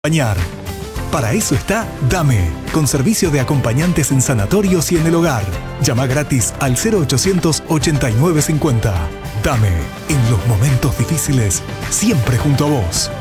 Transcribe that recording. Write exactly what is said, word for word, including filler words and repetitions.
Acompañar. Para eso está Dame, con servicio de acompañantes en sanatorios y en el hogar. Llama gratis al cero ochocientos ochenta y nueve cincuenta. Dame, en los momentos difíciles, siempre junto a vos.